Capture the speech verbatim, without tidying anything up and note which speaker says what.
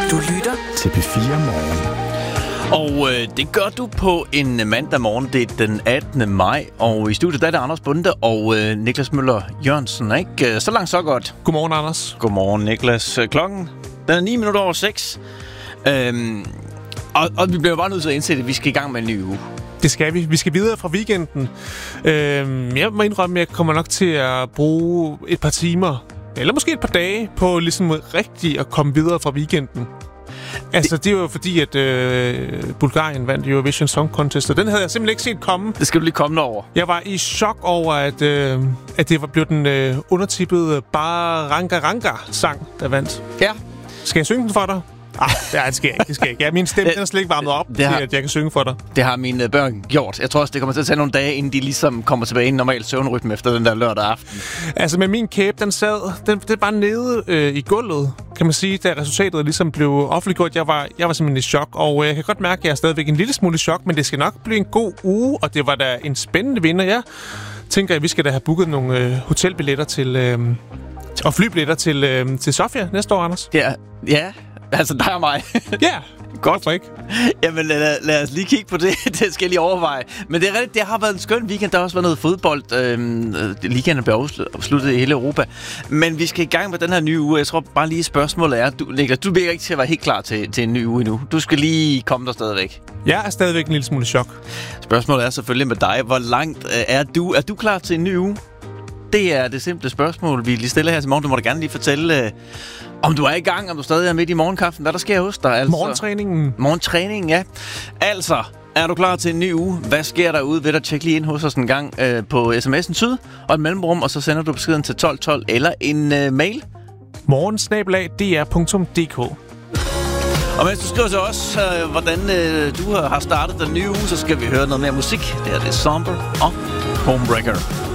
Speaker 1: Du lytter
Speaker 2: til P fire Morgen.
Speaker 3: Og øh, det gør du på en mandag morgen. Det er den attende maj. Og i studiet der er det Anders Bunde og øh, Niklas Møller Jørgensen. Ikke? Så langt, så godt.
Speaker 4: Godmorgen, Anders.
Speaker 3: Godmorgen, Niklas. Klokken den er ni minutter over seks. Øhm, og, og vi bliver bare nødt til at indsætte, at vi skal i gang med en ny uge.
Speaker 4: Det skal vi. Vi skal videre fra weekenden. Øhm, jeg må indrømme, at jeg kommer nok til at bruge et par timer, eller måske et par dage, på ligesom rigtig at komme videre fra weekenden. Altså, det, det er jo fordi, at øh, Bulgarien vandt Eurovision Song Contest, og den havde jeg simpelthen ikke set komme.
Speaker 3: Det skal du lige komme over.
Speaker 4: Jeg var i chok over, at, øh, at det var blevet den øh, undertippede Baranga Ranga-sang, der vandt.
Speaker 3: Ja.
Speaker 4: Skal jeg synge den for dig? Ah, det skal jeg ikke. Det skal jeg ikke. Ja, min stemme den er slet ikke varmet op til, at jeg kan synge for dig.
Speaker 3: Det har mine børn gjort. Jeg tror også, det kommer til at tage nogle dage, inden de ligesom kommer tilbage i en normal søvnrytme efter den der lørdag aften.
Speaker 4: Altså, med min kæbe, den sad den, den var nede øh, i gulvet, kan man sige, da resultatet ligesom blev offentliggjort. Jeg var, jeg var simpelthen i chok, og jeg kan godt mærke, at jeg er stadigvæk en lille smule i chok, men det skal nok blive en god uge, og det var da en spændende vinder. Jeg tænker, at vi skal da have booket nogle øh, hotelbilletter til, øh, og flybilletter til, øh, til Sofia næste år, Anders.
Speaker 3: Ja, ja. Altså dig og mig.
Speaker 4: Ja,
Speaker 3: godt.
Speaker 4: For ikke.
Speaker 3: Jamen lad, lad os lige kigge på det. Det skal jeg lige overveje. Men det er rigtigt, det har været en skøn weekend. Der har også været noget fodbold. Øhm, Ligaen blev afsluttet i hele Europa. Men vi skal i gang med den her nye uge. Jeg tror bare lige spørgsmålet er, du, Niklas, du bliver ikke til at være helt klar til, til en ny uge endnu. Du skal lige komme der stadigvæk.
Speaker 4: Jeg er stadigvæk en lille smule chok.
Speaker 3: Spørgsmålet er selvfølgelig med dig. Hvor langt er du? Er du klar til en ny uge? Det er det simple spørgsmål, vi lige stiller her til morgen. Du må da gerne lige fortælle, øh, om du er i gang, om du stadig er midt i morgenkaffen. Hvad der sker hos dig? Altså,
Speaker 4: morgentræningen.
Speaker 3: Morgentræningen, ja. Altså, er du klar til en ny uge? Hvad sker der ude ved dig? Tjek lige ind hos os en gang øh, på sms'en syd og et mellemrum, og så sender du beskeden til tolv tolv eller en øh, mail.
Speaker 4: morgen snabel-a d r punktum d k.
Speaker 3: Og mens du skriver til os, øh, hvordan øh, du har startet den nye uge, så skal vi høre noget mere musik. Det her det er Somber og Homebreaker.